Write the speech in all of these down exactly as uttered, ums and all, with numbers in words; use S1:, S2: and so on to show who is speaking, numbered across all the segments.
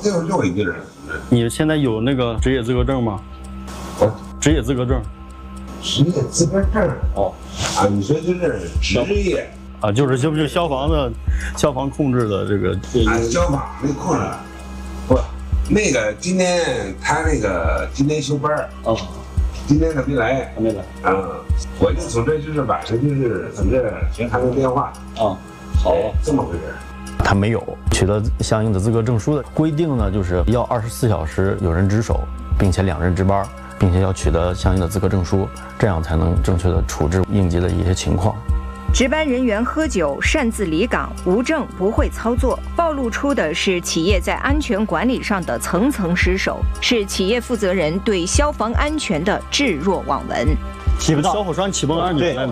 S1: 就就一个人。
S2: 你现在有那个职业资格证吗？
S1: 啊，
S2: 职业资格证。
S1: 职业资格证哦，啊，你说就是职业
S2: 啊，就是就就是消防的，消防控制的这个
S1: 啊，消防那控制不，那个今天他那个今天休班哦，今天他没来，
S2: 他没来
S1: 啊，我就从这就是晚上就是从这谈个电话
S2: 啊，好，
S1: 这么回事。
S3: 他没有取得相应的资格证书的规定呢，就是要二十四小时有人值守，并且两人值班，并且要取得相应的资格证书，这样才能正确的处置应急的一些情况。
S4: 值班人员喝酒、擅自离岗、无证不会操作，暴露出的是企业在安全管理上的层层失守，是企业负责人对消防安全的置若罔闻。
S2: 起不到消火栓启泵按钮在哪？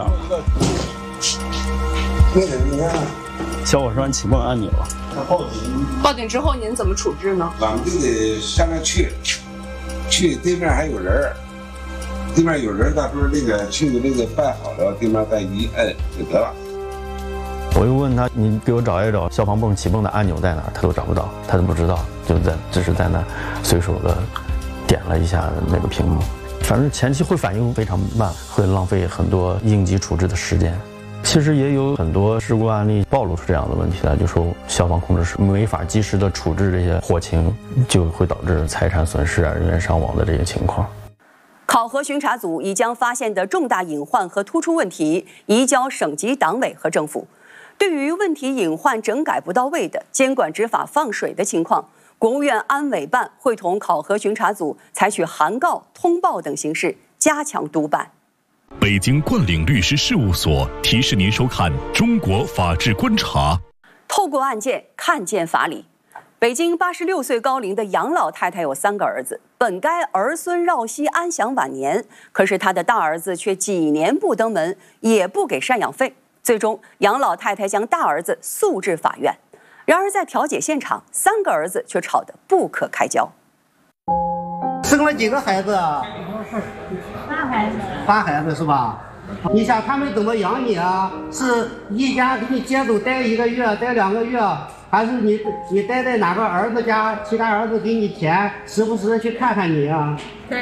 S1: 那个你看，
S2: 消火栓启泵按钮。
S5: 报警，报警之后您怎么处置呢？
S1: 我们就得上那去，去对面还有人。对面有人，到时候那个去的那个办好了，对面再一摁就得了。
S3: 我又问他，你给我找一找消防泵启泵的按钮在哪儿，他都找不到，他都不知道，就在只是在那随手的点了一下那个屏幕。反正前期会反应非常慢，会浪费很多应急处置的时间。其实也有很多事故案例暴露出这样的问题来，就说消防控制室没法及时的处置这些火情，就会导致财产损失啊、人员伤亡的这些情况。
S6: 考核巡查组已将发现的重大隐患和突出问题移交省级党委和政府。对于问题隐患整改不到位的、监管执法放水的情况，国务院安委办会同考核巡查组采取函告、通报等形式加强督办。
S7: 北京冠岭律师事务所提示您收看《中国法治观察》，
S6: 透过案件看见法理。北京八十六岁高龄的杨老太太有三个儿子，本该儿孙绕膝安享晚年，可是她的大儿子却几年不登门，也不给赡养费。最终，杨老太太将大儿子诉至法院。然而，在调解现场，三个儿子却吵得不可开交。
S8: 生了几个孩子啊？
S9: 仨孩子。
S8: 仨孩子是吧？你想他们怎么养你啊？是一家给你接走待一个月、待两个月？还是你你待在哪个儿子家，其他儿子给你钱，时不时的去看看你啊？
S9: 对。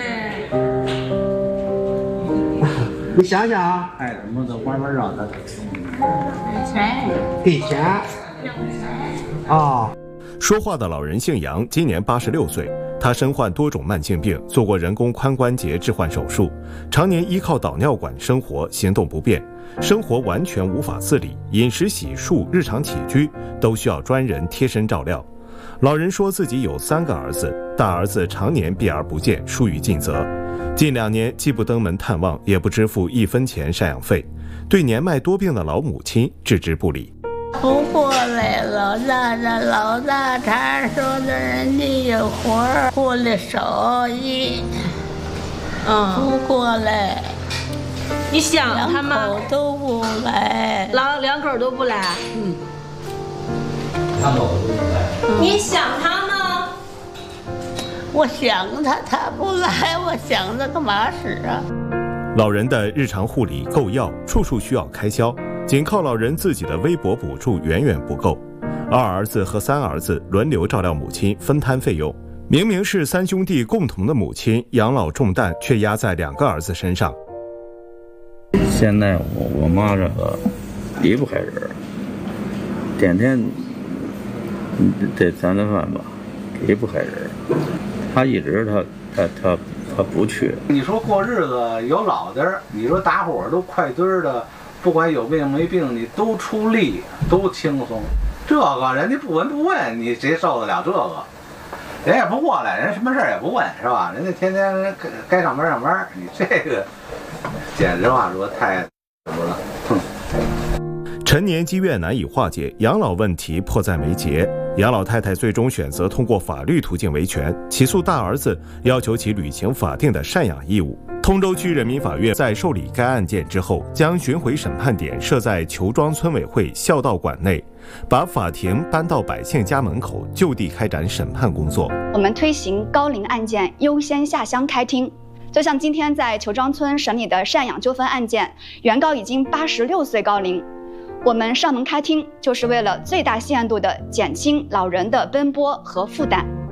S8: 你想想啊，
S10: 爱什么的慢慢让他
S9: 给钱。
S8: 给钱。啊、哦。
S11: 说话的老人姓杨，今年八十六岁。他身患多种慢性病，做过人工髋关节置换手术，常年依靠导尿管生活，行动不便，生活完全无法自理，饮食、洗漱、日常起居都需要专人贴身照料。老人说自己有三个儿子，大儿子常年避而不见，疏于尽责，近两年既不登门探望，也不支付一分钱赡养费，对年迈多病的老母亲置之不理。
S9: 不过来，老大大老大他说的人家有活儿，过来手艺，嗯，不过来。
S5: 你想他吗？
S9: 两口都不来，
S5: 老两口都不来。
S10: 嗯，两口都不来。
S5: 你想他吗？
S9: 我想他，他不来，我想他干嘛使啊？
S11: 老人的日常护理、购药，处处需要开销。仅靠老人自己的微薄补助远远不够，二儿子和三儿子轮流照料母亲，分摊费用。明明是三兄弟共同的母亲，养老重担却压在两个儿子身上。
S10: 现在我我妈这个离不开人，天天得攒点饭吧，离不开人。她一直她她她她不去。
S12: 你说过日子有老的，你说大伙儿都快堆儿的。不管有病没病，你都出力，都轻松。这个人家不闻不问，你谁受得了这个？人也不过来，人什么事儿也不问，是吧？人家天天该上班上班，你这个简直话说太什么了。哼。
S11: 陈年积怨难以化解，养老问题迫在眉睫。杨老太太最终选择通过法律途径维权，起诉大儿子，要求其履行法定的赡养义务。通州区人民法院在受理该案件之后，将巡回审判点设在虬庄村委会孝道馆内，把法庭搬到百姓家门口，就地开展审判工作。
S13: 我们推行高龄案件优先下乡开庭，就像今天在虬庄村审理的赡养纠纷案件，原告已经八十六岁高龄，我们上门开庭，就是为了最大限度地减轻老人的奔波和负担。